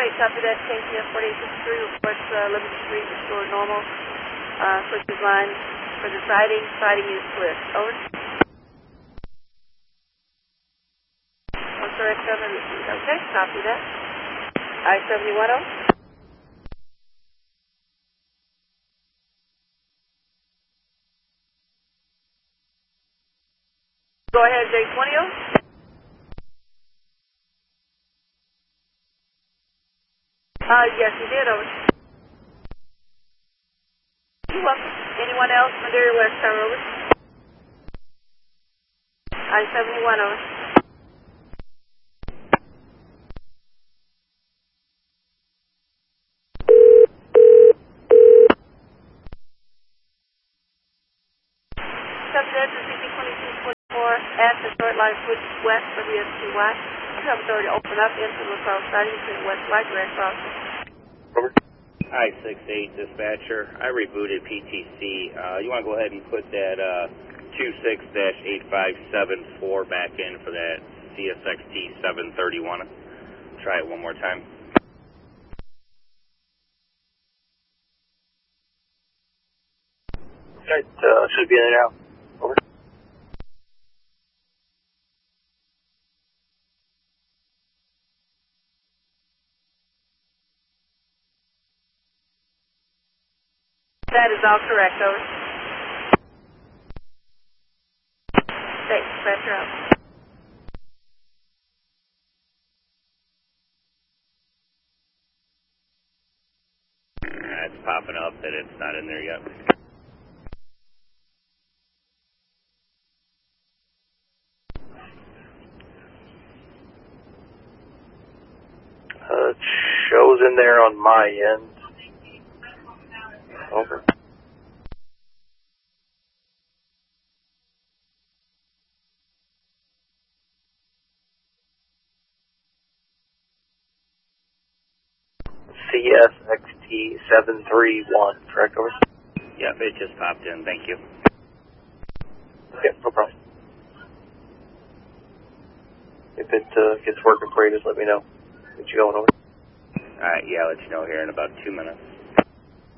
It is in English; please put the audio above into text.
Alright, copy that. KCF 4863 reports Liberty Street restored normal. Switches line for the siding. Siding is split. Over. What's the rest of it? Okay, copy that. I-71. Go ahead, J20. Yes, you did, over. You're welcome. Anyone else? Madeira West Tower, over. I-71, over. Subject is CP2224 at the short line switch west for the STY. You have authority to open up into LaCrosse siding between West Light Red Crossing. Over. I-68 dispatcher. I rebooted PTC. You want to go ahead and put that 26-8574 back in for that CSXT 731. Try it one more time. It should be in there now. Over. That is all correct, over. Thanks, dispatcher out. It's popping up that it's not in there yet. It shows in there on my end. Over. CSXT 731, correct, over? Yep, it just popped in. Thank you. Okay, no problem. If it gets working for you, just let me know. Get you going, over. Alright, yeah, I'll let you know here in about 2 minutes.